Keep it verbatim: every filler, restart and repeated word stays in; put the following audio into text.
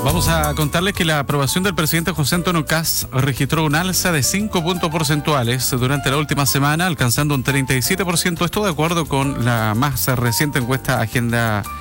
Vamos a contarles que la aprobación del presidente José Antonio Kast registró un alza de cinco puntos porcentuales durante la última semana, alcanzando un treinta y siete por ciento. Esto de acuerdo con la más reciente encuesta Agenda